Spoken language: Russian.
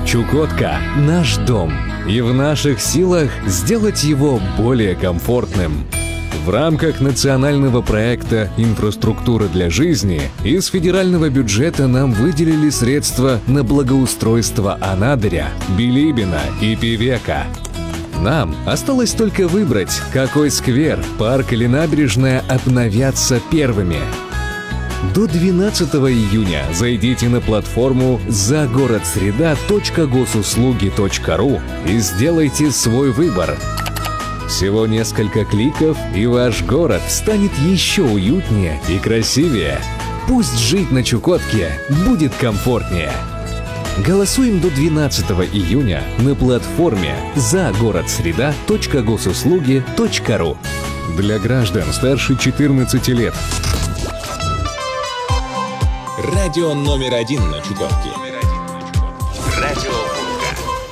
Чукотка – наш дом, и в наших силах сделать его более комфортным. В рамках национального проекта «Инфраструктура для жизни» из федерального бюджета нам выделили средства на благоустройство Анадыря, Билибина и Певека. Нам осталось только выбрать, какой сквер, парк или набережная обновятся первыми. До 12 июня зайдите на платформу загородсреда.госуслуги.ру и сделайте свой выбор. Всего несколько кликов, и ваш город станет еще уютнее и красивее. Пусть жить на Чукотке будет комфортнее. Голосуем до 12 июня на платформе загородсреда.госуслуги.ру. Для граждан старше 14 лет. Радио номер 1 на Чукотке.